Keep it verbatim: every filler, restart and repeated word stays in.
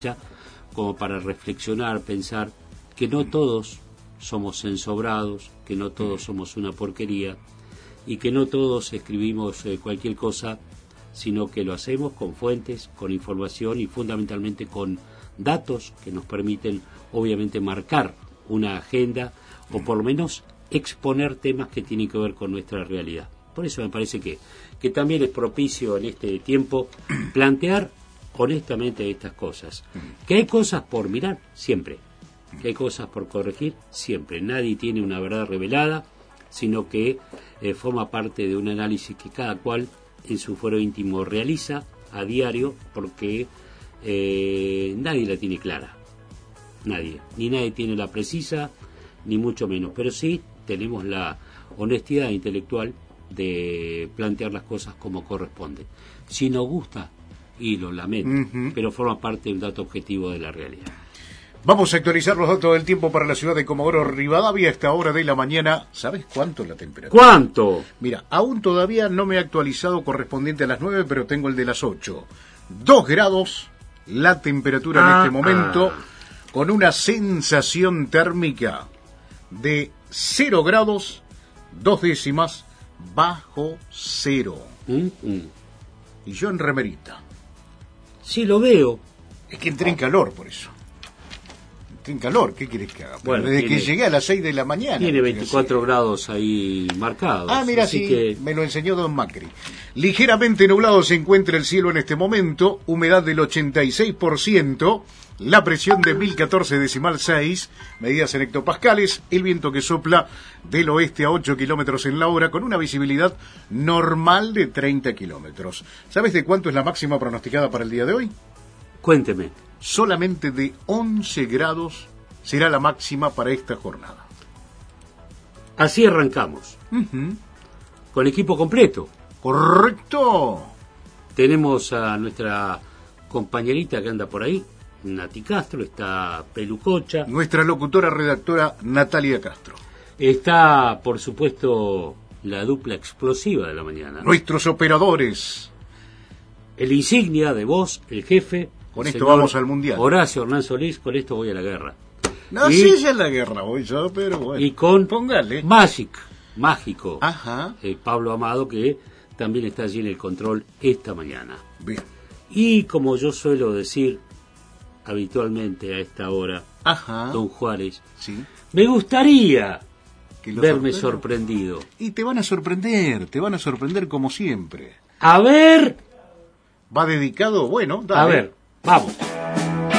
como para reflexionar, pensar que no todos somos ensobrados, que no todos somos una porquería y que no todos escribimos eh, cualquier cosa, sino que lo hacemos con fuentes, con información y fundamentalmente con datos que nos permiten obviamente marcar una agenda o por lo menos exponer temas que tienen que ver con nuestra realidad. Por eso me parece que, que también es propicio en este tiempo plantear honestamente estas cosas. Que hay cosas por mirar, siempre. Que hay cosas por corregir, siempre. Nadie tiene una verdad revelada, sino que eh, forma parte de un análisis que cada cual en su fuero íntimo realiza a diario, porque eh, nadie la tiene clara. Nadie. Ni nadie tiene la precisa, ni mucho menos. Pero sí tenemos la honestidad intelectual de plantear las cosas como corresponde. Si nos gusta, y lo lamento, uh-huh. pero forma parte de un dato objetivo de la realidad. Vamos a actualizar los datos del tiempo para la ciudad de Comodoro Rivadavia a esta hora de la mañana. ¿Sabes cuánto es la temperatura? ¿Cuánto? Mira, aún todavía no me he actualizado correspondiente a las nueve, pero tengo el de las ocho. Dos grados la temperatura ah, en este momento, ah. con una sensación térmica de cero grados, dos décimas bajo cero. Mm-hmm. Y yo en remerita. Sí, lo veo. Es que entré en calor por eso. Entré en calor, ¿qué querés que haga? Bueno, desde tiene, que llegué a las seis de la mañana. Tiene veinticuatro grados ahí marcados. Ah, mira, así sí, que... me lo enseñó don Macri. Ligeramente nublado se encuentra el cielo en este momento, humedad del ochenta y seis por ciento, la presión de mil catorce decimal seis, medidas en hectopascales, el viento que sopla del oeste a ocho kilómetros en la hora, con una visibilidad normal de treinta kilómetros. ¿Sabes de cuánto es la máxima pronosticada para el día de hoy? Cuénteme. Solamente de once grados será la máxima para esta jornada. Así arrancamos. Uh-huh. Con equipo completo. Correcto. Tenemos a nuestra compañerita que anda por ahí, Nati Castro, está Pelucocha. Nuestra locutora redactora Natalia Castro. Está, por supuesto, la dupla explosiva de la mañana. Nuestros operadores. El insignia de voz, el jefe. Con esto vamos al Mundial. Horacio Hernán Solís, con esto voy a la guerra. No sé si es la guerra voy yo, pero bueno. Y con Póngale. Magic, mágico. Ajá. Eh, Pablo Amado, que también está allí en el control esta mañana. Bien. Y como yo suelo decir habitualmente a esta hora, Ajá. don Juárez, sí. me gustaría verme sorprendo? sorprendido. Y te van a sorprender, te van a sorprender como siempre. A ver. ¿Va dedicado? Bueno, dale. A ver, vamos.